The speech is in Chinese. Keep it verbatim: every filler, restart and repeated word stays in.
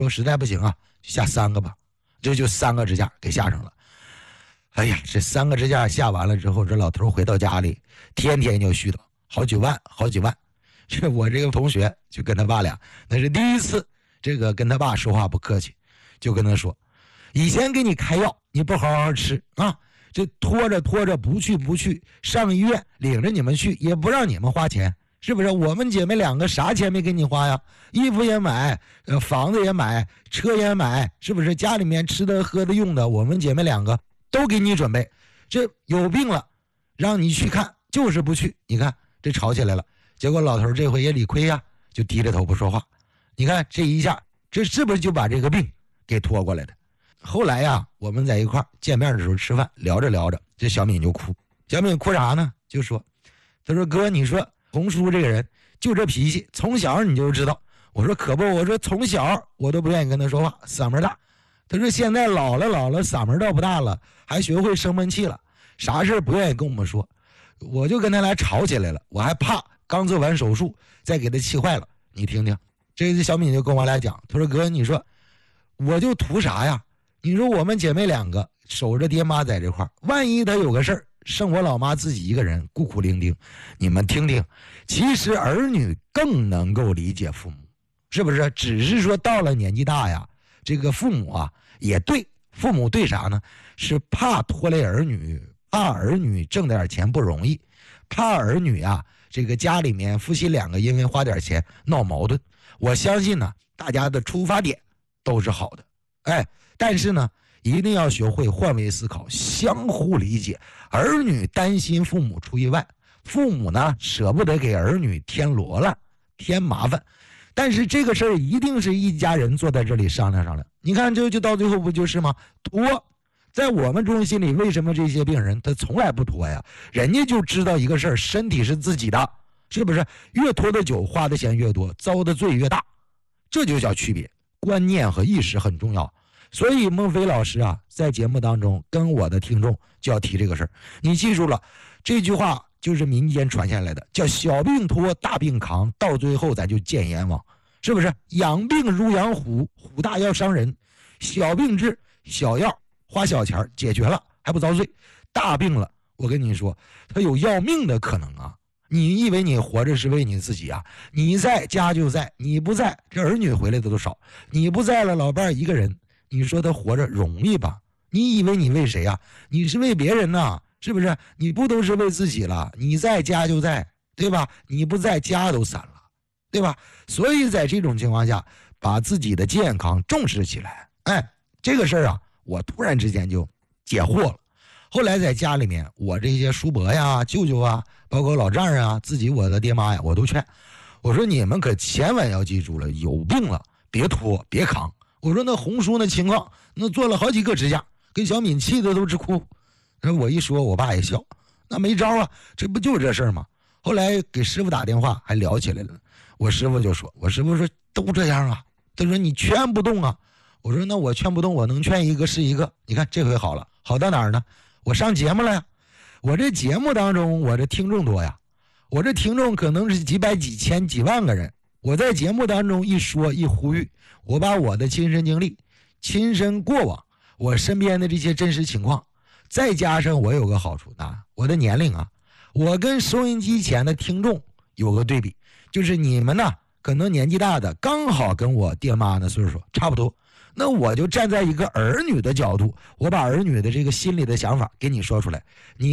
说实在不行啊，下三个吧，这就三个支架给下上了。哎呀，这三个支架下完了之后，这老头回到家里，天天就絮叨好几万，好几万。这我这个同学就跟他爸俩，那是第一次，这个跟他爸说话不客气，就跟他说，以前给你开药，你不好好吃啊，这拖着拖着不去不去，上医院领着你们去，也不让你们花钱，是不是？我们姐妹两个啥钱没给你花呀？衣服也买，呃，房子也买，车也买，是不是？家里面吃的喝的用的，我们姐妹两个都给你准备。这有病了，让你去看，就是不去。你看这吵起来了，结果老头这回也理亏呀，就低着头不说话。你看这一下，这是不是就把这个病给拖过来的？后来呀，我们在一块见面的时候吃饭，聊着聊着，这小敏就哭。小敏哭啥呢？就说，他说哥，你说红叔这个人就这脾气，从小你就知道。我说可不，我说从小我都不愿意跟他说话，嗓门大。他说现在老了老了，嗓门倒不大了，还学会生闷气了，啥事不愿意跟我们说。我就跟他俩吵起来了，我还怕刚做完手术再给他气坏了。你听听，这次小敏就跟我俩讲，他说哥，你说我就图啥呀？你说我们姐妹两个守着爹妈在这块，万一他有个事儿，剩我老妈自己一个人孤苦伶仃。你们听听，其实儿女更能够理解父母，是不是？只是说到了年纪大呀，这个父母啊也对，父母对啥呢？是怕拖累儿女，怕儿女挣点钱不容易，怕儿女啊这个家里面夫妻两个因为花点钱闹矛盾。我相信呢，大家的出发点都是好的，哎，但是呢，一定要学会换位思考，相互理解。儿女担心父母出意外，父母呢舍不得给儿女添罗了，添麻烦。但是这个事儿一定是一家人坐在这里商量商量。你看，就就到最后不就是吗？拖，在我们中心里，为什么这些病人他从来不拖呀？人家就知道一个事儿，身体是自己的，是不是？越拖的久，花的钱越多，遭的罪越大，这就叫区别。观念和意识很重要。所以孟非老师啊，在节目当中跟我的听众就要提这个事儿。你记住了，这句话就是民间传下来的，叫小病拖大病扛，到最后咱就见阎王，是不是？养病如养虎，虎大要伤人，小病治，小药花小钱解决了还不遭罪，大病了我跟你说他有要命的可能啊。你以为你活着是为你自己啊？你在家就在，你不在这儿女回来的都少，你不在了老伴儿一个人，你说他活着容易吧？你以为你为谁啊？你是为别人呐，是不是？你不都是为自己了？你在家就在，对吧？你不在家都散了，对吧？所以在这种情况下，把自己的健康重视起来。哎，这个事儿啊，我突然之间就解惑了。后来在家里面，我这些叔伯呀、舅舅啊，包括老丈人啊，自己我的爹妈呀，我都劝，我说你们可千万要记住了，有病了别拖别扛。我说那红叔那情况，那做了好几个支架，跟小敏气的都直哭。然后我一说，我爸也笑，那没招啊，这不就是这事儿吗？后来给师傅打电话还聊起来了，我师傅就说，我师傅说都这样啊，他说你劝不动啊。我说那我劝不动，我能劝一个是一个。你看这回好了，好到哪儿呢？我上节目了呀，我这节目当中我这听众多呀，我这听众可能是几百几千几万个人。我在节目当中一说一呼吁，我把我的亲身经历、亲身过往，我身边的这些真实情况，再加上我有个好处啊，我的年龄啊，我跟收音机前的听众有个对比，就是你们呢可能年纪大的刚好跟我爹妈的岁数差不多，那我就站在一个儿女的角度，我把儿女的这个心里的想法给你说出来，你